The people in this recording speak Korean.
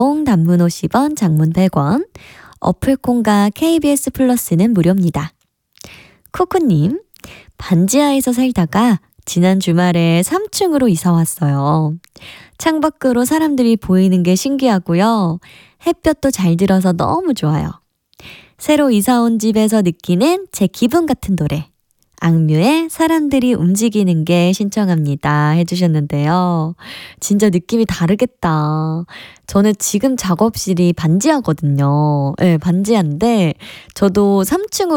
단문 50원, 장문 100원. 어플콘과 KBS 플러스는 무료입니다. 쿠쿠님, 반지하에서 살다가 지난 주말에 3층으로 이사 왔어요. 창밖으로 사람들이 보이는 게 신기하고요. 햇볕도 잘 들어서 너무 좋아요. 새로 이사 온 집에서 느끼는 제 기분 같은 노래. 악뮤의 사람들이 움직이는 게 신청합니다 해주셨는데요. 진짜 느낌이 다르겠다. 저는 지금 작업실이 반지하거든요. 네, 반지하인데 저도 3층으로